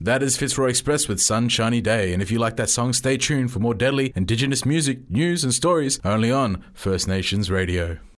That is Fitzroy Express with Sunshiny Day. And if you like that song, stay tuned for more deadly Indigenous music, news and stories only on First Nations Radio.